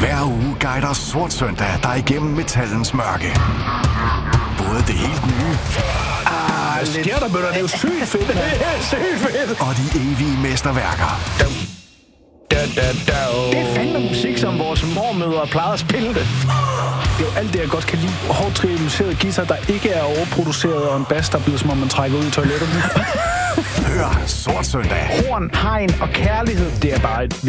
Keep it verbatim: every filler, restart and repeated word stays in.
Hver uge guider Sort Søndag dig igennem metallens mørke. Både det helt nye... Ah, hvad sker der, bøtter? Det er jo sygt fedt, man. Det er sygt fedt. Og de evige mesterværker. Da, da, da, oh. Det er fandme musik, som vores mormødre plejede at spille det. Det er jo alt det, jeg godt kan lide. Hårdt trianguleret guitar, der ikke er overproduceret, og en bass, der bliver som om man trækker ud i toilettet. Hør Sort Søndag. Horn, hegn og kærlighed, det er bare et